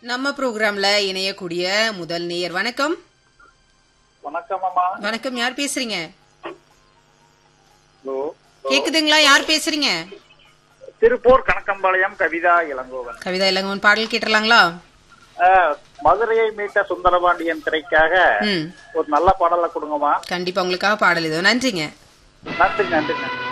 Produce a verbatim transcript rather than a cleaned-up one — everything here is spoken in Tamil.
நம்ம ப்ரோக்ராம்ல இணையக்கூடிய முதல் நேயர். வணக்கம். வணக்கம் அம்மா. வணக்கம். யார் பேசுறீங்க? ஹலோ, கேக்குதுங்களா? யார் பேசுறீங்க? திருப்பூர் கணக்கம்பாளையம் கவிதா இளங்கோவன். கவிதா இளங்கோவன், பாடல் கேட்டுறலாங்களா? மதுரையை மீட்ட சுந்தரபாண்டியன் திரைக்காக ம் ஒரு நல்ல பாடலை கொடுங்கம்மா. கண்டிப்பா உங்களுக்காக பாடல் இதோ. நன்றிங்க. நன்றி நன்றிங்க.